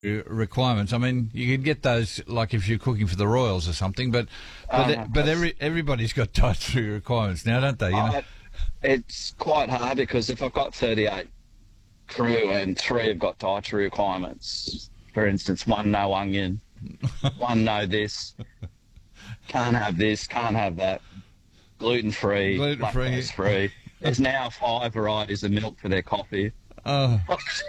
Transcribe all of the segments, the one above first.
requirements. I mean, you could get those like if you're cooking for the Royals or something, but everybody's got dietary requirements now, don't they? You know? It's quite hard because if I've got 38 crew and 3 have got dietary requirements, for instance, 1 no onion, 1 no this, can't have this, can't have that, gluten-free, lactose-free. There's now 5 varieties of milk for their coffee. Oh,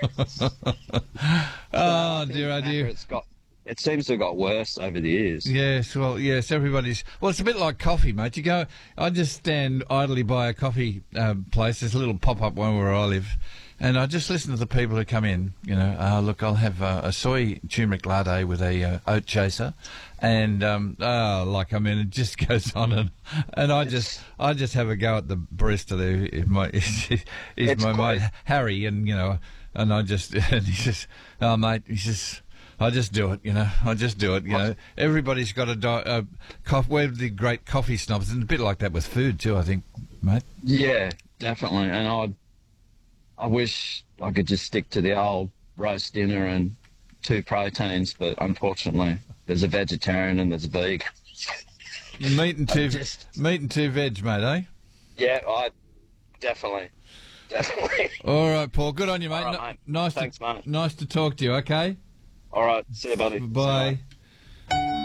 oh dear, oh dear. It seems to have got worse over the years. Yes, well, yes, everybody's... Well, it's a bit like coffee, mate. You go... I just stand idly by a coffee place. There's a little pop-up one where I live. And I just listen to the people who come in. You know, look, I'll have a soy turmeric latte with a oat chaser. And, like, I mean, it just goes on. And I just have a go at the barista there. He's my mate, Harry. And, you know, and and he says, oh, mate, he says... I just do it, you know. I just do it, you know. Everybody's got a we're the great coffee snobs, and a bit like that with food too, I think, mate. Yeah, definitely. And I wish I could just stick to the old roast dinner and 2 proteins, but unfortunately, there's a vegetarian and there's a vegan. Meat and 2 veg, mate, eh? Yeah, definitely. All right, Paul. Good on you, mate. All right, mate. Thanks, mate. Nice to talk to you. Okay. All right, see you, buddy. Bye.